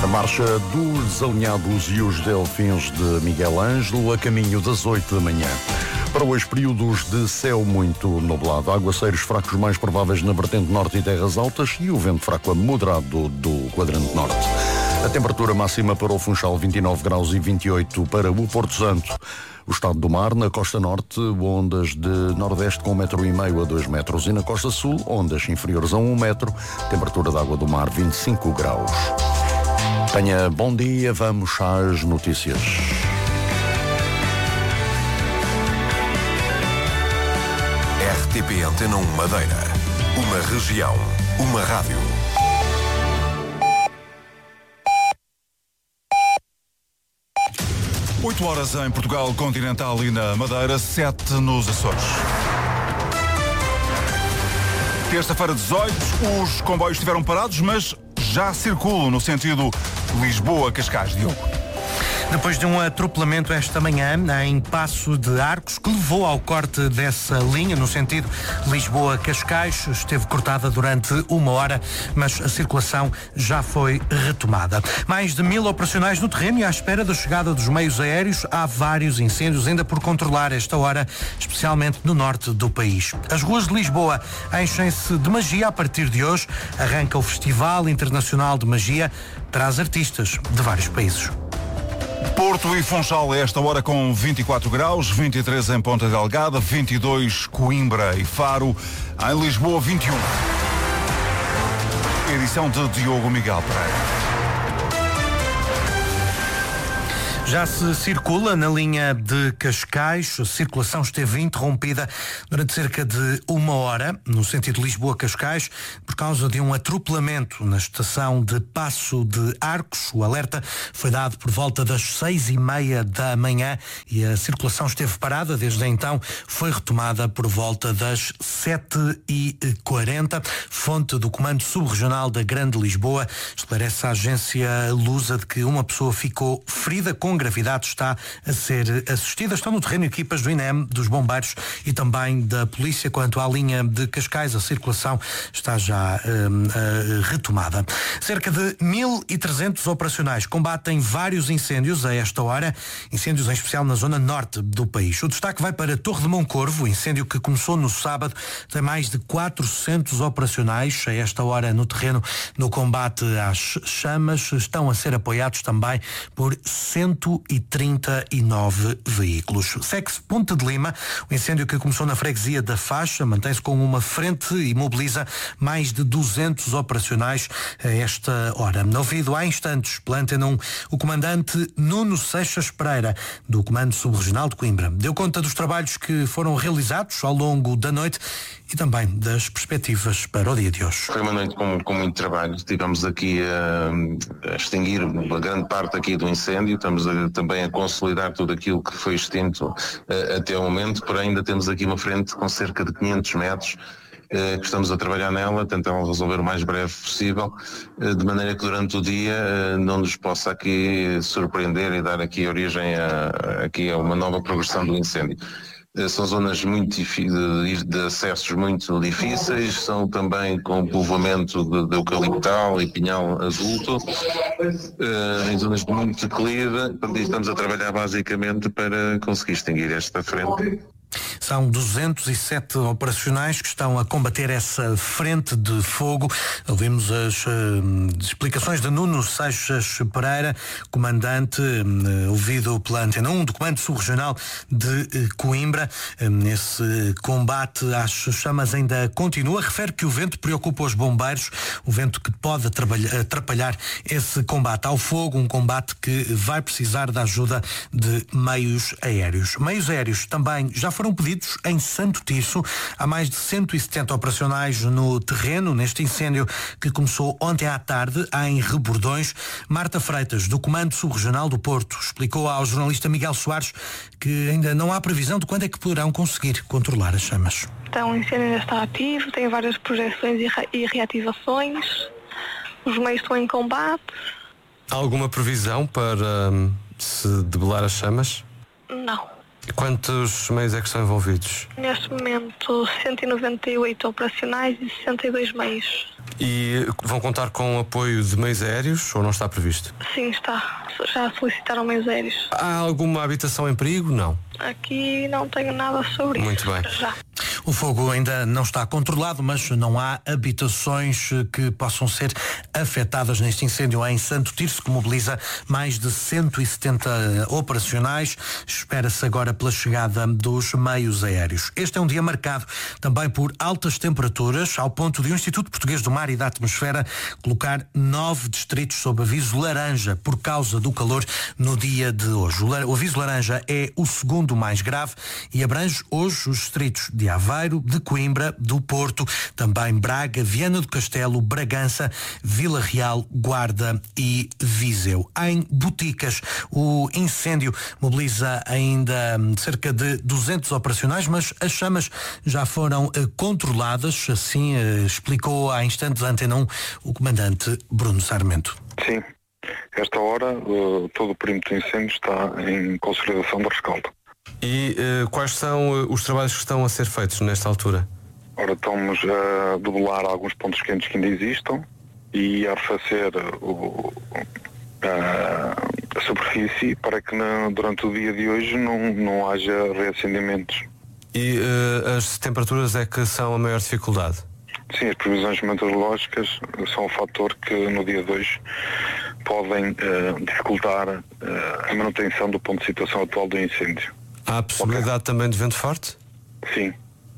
A marcha dos Desalinhados e os Delfins de Miguel Ângelo a caminho das 8 da manhã. Para hoje, períodos de céu muito nublado, aguaceiros fracos mais prováveis na vertente norte e terras altas e o vento fraco a moderado do quadrante norte. A temperatura máxima para o Funchal 29 graus e 28 para o Porto Santo. O estado do mar, na costa norte, ondas de nordeste com 1,5 m a 2 metros e na costa sul, ondas inferiores a 1 metro, temperatura da água do mar 25 graus. Tenha bom dia, vamos às notícias. RTP Antena 1 Madeira. Uma região, uma rádio. Oito horas em Portugal continental e na Madeira, 7 nos Açores. Terça-feira 18, os comboios estiveram parados, mas já circulam no sentido Lisboa-Cascais. Diogo. Depois de um atropelamento esta manhã em Passo de Arcos, que levou ao corte dessa linha no sentido Lisboa-Cascais, esteve cortada durante 1 hora, mas a circulação já foi retomada. Mais de 1000 operacionais no terreno e à espera da chegada dos meios aéreos, há vários incêndios ainda por controlar esta hora, especialmente no norte do país. As ruas de Lisboa enchem-se de magia a partir de hoje. Arranca o Festival Internacional de Magia, traz artistas de vários países. Porto e Funchal a esta hora com 24 graus, 23 em Ponta Delgada, 22 Coimbra e Faro, em Lisboa 21. Edição de Diogo Miguel Pereira. Já se circula na linha de Cascais, a circulação esteve interrompida durante cerca de 1 hora, no sentido Lisboa-Cascais, por causa de um atropelamento na estação de Passo de Arcos. O alerta foi dado por volta das 6h30 da manhã e a circulação esteve parada. Desde então foi retomada por volta das 7h40. Fonte do Comando Subregional da Grande Lisboa esclarece à agência Lusa de que uma pessoa ficou ferida com gravidade, está a ser assistida. Estão no terreno equipas do INEM, dos bombeiros e também da polícia. Quanto à linha de Cascais, a circulação está já retomada. Cerca de 1300 operacionais combatem vários incêndios a esta hora, incêndios em especial na zona norte do país. O destaque vai para Torre de Moncorvo, incêndio que começou no sábado, tem mais de 400 operacionais a esta hora no terreno no combate às chamas. Estão a ser apoiados também por 139 veículos. Segue-se Ponte de Lima, o incêndio que começou na freguesia da Faixa, mantém-se com uma frente e mobiliza mais de 200 operacionais a esta hora. Ouvido há instantes pela Antena 1, o comandante Nuno Seixas Pereira, do Comando Subregional de Coimbra, deu conta dos trabalhos que foram realizados ao longo da noite e também das perspectivas para o dia de hoje. Foi uma noite com muito trabalho. Estivemos aqui a extinguir uma grande parte aqui do incêndio, estamos também a consolidar tudo aquilo que foi extinto até o momento, porém ainda temos aqui uma frente com cerca de 500 metros que estamos a trabalhar nela, tentando resolver o mais breve possível, de maneira que durante o dia não nos possa aqui surpreender e dar aqui origem a uma nova progressão do incêndio. São zonas muito de acessos muito difíceis, são também com povoamento de eucaliptal e pinhal adulto, em zonas de muito declive, e estamos a trabalhar basicamente para conseguir extinguir esta frente. São 207 operacionais que estão a combater essa frente de fogo. Ouvimos as explicações de Nuno Seixas Pereira, comandante, ouvido pela Antena 1, do Comando Subregional de Coimbra. Esse combate às chamas ainda continua. Refere que o vento preocupa os bombeiros, o vento que pode atrapalhar esse combate ao fogo, um combate que vai precisar da ajuda de meios aéreos. Meios aéreos também já foram pedidos em Santo Tirso. Há mais de 170 operacionais no terreno neste incêndio que começou ontem à tarde em Rebordões. Marta Freitas, do Comando Subregional do Porto, explicou ao jornalista Miguel Soares que ainda não há previsão de quando é que poderão conseguir controlar as chamas. Então, o incêndio ainda está ativo, tem várias projeções e reativações. Os meios estão em combate. Há alguma previsão para se debelar as chamas? Não. Quantos meios é que estão envolvidos? Neste momento, 198 operacionais e 62 meios. E vão contar com o apoio de meios aéreos ou não está previsto? Sim, está. Já solicitaram meios aéreos. Há alguma habitação em perigo? Não. Aqui não tenho nada sobre isso. Muito bem. Já. O fogo ainda não está controlado, mas não há habitações que possam ser afetadas neste incêndio em Santo Tirso, que mobiliza mais de 170 operacionais. Espera-se agora pela chegada dos meios aéreos. Este é um dia marcado também por altas temperaturas, ao ponto de o Instituto Português do Mar e da Atmosfera colocar 9 distritos sob aviso laranja por causa do calor no dia de hoje. O aviso laranja é o segundo mais grave e abrange hoje os distritos de Aveiro, de Coimbra, do Porto, também Braga, Viana do Castelo, Bragança, Vila Real, Guarda e Viseu. Em Boticas, o incêndio mobiliza ainda cerca de 200 operacionais, mas as chamas já foram controladas, assim explicou há instantes a Antena 1 o comandante Bruno Sarmento. Sim, esta hora todo o perímetro de incêndio está em consolidação de rescaldo. E quais são os trabalhos que estão a ser feitos nesta altura? Ora, estamos a debelar alguns pontos quentes que ainda existam e a refazer a superfície para que durante o dia de hoje não haja reacendimentos. E as temperaturas é que são a maior dificuldade? Sim, as previsões meteorológicas são um fator que no dia de hoje podem dificultar a manutenção do ponto de situação atual do incêndio. Há a possibilidade também de vento forte? Sim.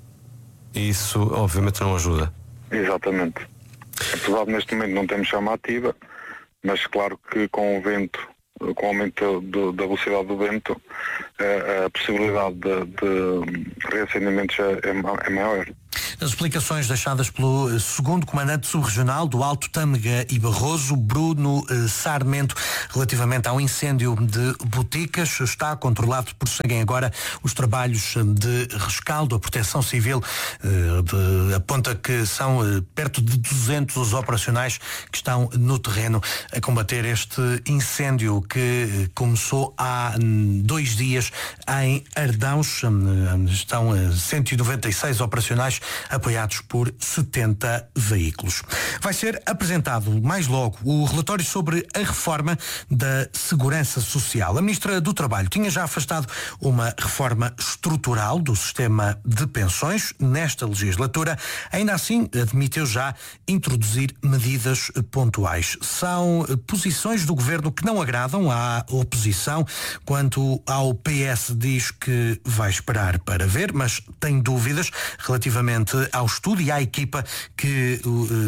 Isso obviamente não ajuda. Exatamente. Apesar de neste momento não termos chama ativa, mas claro que com o vento, com o aumento da velocidade do vento, a possibilidade de reacendimentos é maior. As explicações deixadas pelo segundo comandante subregional do Alto Tâmega e Barroso, Bruno Sarmento, relativamente ao incêndio de Boticas, está controlado. Prosseguem agora os trabalhos de rescaldo. A Proteção Civil aponta que são perto de 200 os operacionais que estão no terreno a combater este incêndio que começou há 2 dias em Ardãos. Estão 196 operacionais apoiados por 70 veículos. Vai ser apresentado mais logo o relatório sobre a reforma da Segurança Social. A Ministra do Trabalho tinha já afastado uma reforma estrutural do sistema de pensões nesta legislatura. Ainda assim, admitiu já introduzir medidas pontuais. São posições do Governo que não agradam à oposição. Quanto ao PS, diz que vai esperar para ver, mas tem dúvidas relativamente ao estudo e à equipa que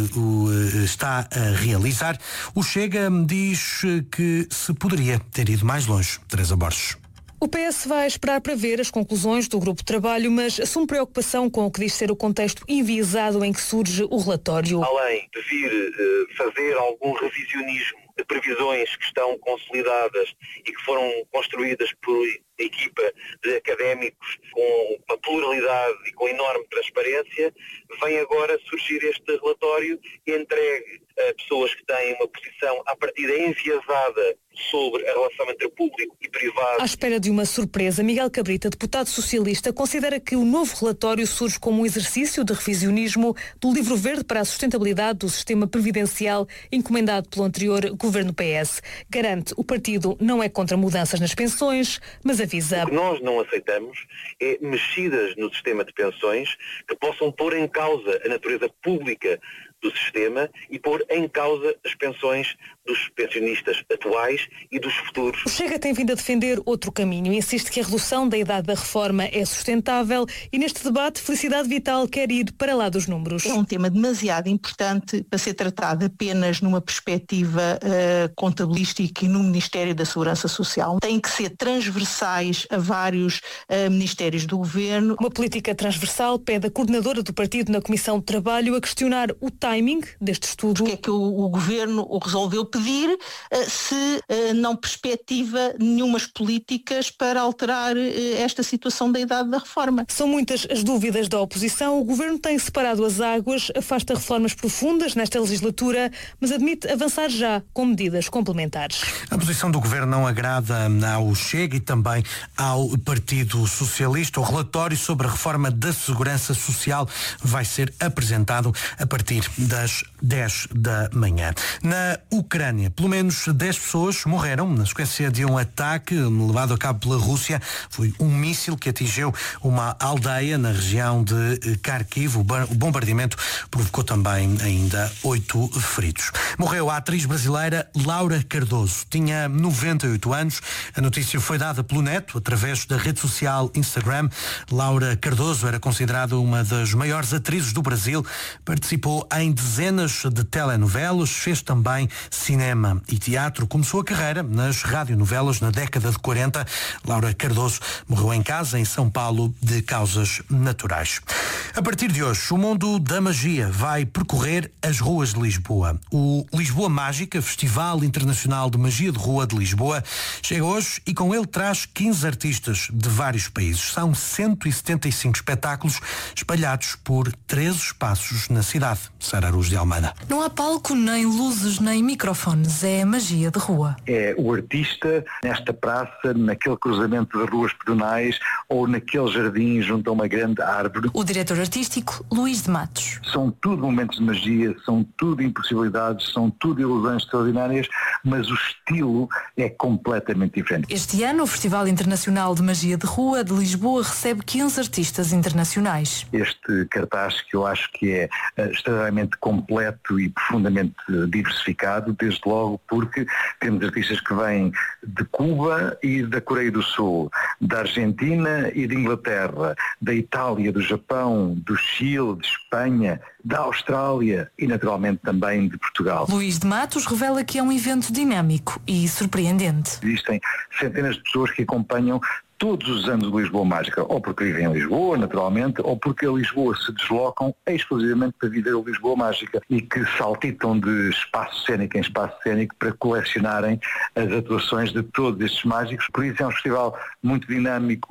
está a realizar. O Chega diz que se poderia ter ido mais longe. Teresa Borges. O PS vai esperar para ver as conclusões do grupo de trabalho, mas assume preocupação com o que diz ser o contexto enviesado em que surge o relatório. Além de vir fazer algum revisionismo de previsões que estão consolidadas e que foram construídas por equipa de académicos com uma pluralidade e com enorme transparência, vem agora surgir este relatório entregue a pessoas que têm uma posição à partida enviesada sobre a relação entre público e privado. À espera de uma surpresa, Miguel Cabrita, deputado socialista, considera que o novo relatório surge como um exercício de revisionismo do livro verde para a sustentabilidade do sistema previdencial encomendado pelo anterior governo PS. Garante o partido não é contra mudanças nas pensões, mas avisa. O que nós não aceitamos é mexidas no sistema de pensões que possam pôr em causa a natureza pública do sistema e pôr em causa as pensões dos pensionistas atuais e dos futuros. O Chega tem vindo a defender outro caminho. Insiste que a redução da idade da reforma é sustentável e neste debate Felicidade Vital quer ir para lá dos números. É um tema demasiado importante para ser tratado apenas numa perspectiva contabilística e no Ministério da Segurança Social. Tem que ser transversais a vários ministérios do Governo. Uma política transversal pede a coordenadora do partido na Comissão de Trabalho a questionar o timing deste estudo. Porque é que o Governo o resolveu pedir se não perspectiva nenhumas políticas para alterar esta situação da idade da reforma? São muitas as dúvidas da oposição. O Governo tem separado as águas, afasta reformas profundas nesta legislatura, mas admite avançar já com medidas complementares. A posição do Governo não agrada ao Chega e também ao Partido Socialista. O relatório sobre a reforma da Segurança Social vai ser apresentado a partir das 10 da manhã. Na Ucrânia, pelo menos 10 pessoas morreram na sequência de um ataque levado a cabo pela Rússia. Foi um míssil que atingiu uma aldeia na região de Kharkiv. O bombardeamento provocou também ainda 8 feridos. Morreu a atriz brasileira Laura Cardoso. Tinha 98 anos. A notícia foi dada pelo neto através da rede social Instagram. Laura Cardoso era considerada uma das maiores atrizes do Brasil. Participou em dezenas de telenovelas, fez também cinema e teatro. Começou a carreira nas radionovelas na década de 40. Laura Cardoso morreu em casa, em São Paulo, de causas naturais. A partir de hoje, o mundo da magia vai percorrer as ruas de Lisboa. O Lisboa Mágica, Festival Internacional de Magia de Rua de Lisboa, chega hoje e com ele traz 15 artistas de vários países. São 175 espetáculos espalhados por 13 espaços na cidade. Sara Aruz de Almeida. Não há palco, nem luzes, nem microfones. É magia de rua. É o artista nesta praça, naquele cruzamento de ruas pedonais ou naquele jardim junto a uma grande árvore. O diretor artístico, Luís de Matos. São tudo momentos de magia, são tudo impossibilidades, são tudo ilusões extraordinárias, mas o estilo é completamente diferente. Este ano, o Festival Internacional de Magia de Rua de Lisboa recebe 15 artistas internacionais. Este cartaz, que eu acho que é extremamente completo e profundamente diversificado, desde logo porque temos artistas que vêm de Cuba e da Coreia do Sul, da Argentina e de Inglaterra, da Itália, do Japão, do Chile, de Espanha, da Austrália e naturalmente também de Portugal. Luís de Matos revela que é um evento dinâmico e surpreendente. Existem centenas de pessoas que acompanham todos os anos de Lisboa Mágica, ou porque vivem em Lisboa, naturalmente, ou porque a Lisboa se deslocam exclusivamente para viver a Lisboa Mágica e que saltitam de espaço cénico em espaço cénico para colecionarem as atuações de todos estes mágicos. Por isso é um festival muito dinâmico,